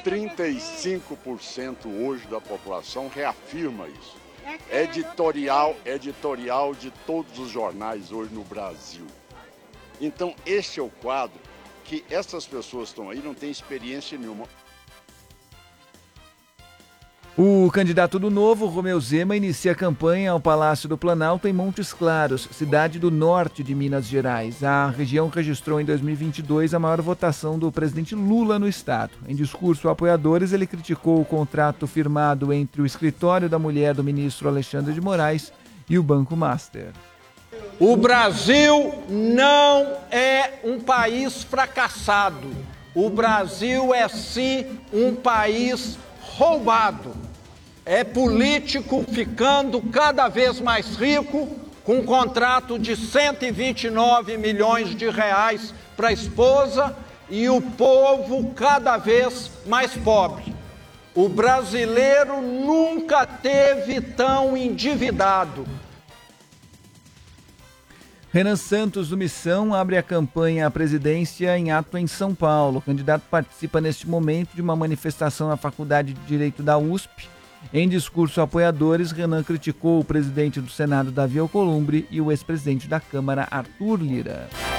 35% hoje da população reafirma isso. Editorial de todos os jornais hoje no Brasil. Então, este é o quadro que essas pessoas estão aí, não têm experiência nenhuma. O candidato do Novo, Romeu Zema, inicia a campanha ao Palácio do Planalto em Montes Claros, cidade do norte de Minas Gerais. A região registrou em 2022 a maior votação do presidente Lula no estado. Em discurso a apoiadores, ele criticou o contrato firmado entre o escritório da mulher do ministro Alexandre de Moraes e o Banco Master. O Brasil não é um país fracassado. O Brasil é, sim, um país roubado. É político ficando cada vez mais rico com um contrato de 129 milhões de reais para a esposa e o povo cada vez mais pobre. O brasileiro nunca teve tão endividado. Renan Santos, do Missão, abre a campanha à presidência em ato em São Paulo. O candidato participa neste momento de uma manifestação na Faculdade de Direito da USP. Em discurso a apoiadores, Renan criticou o presidente do Senado, Davi Alcolumbre, e o ex-presidente da Câmara, Arthur Lira.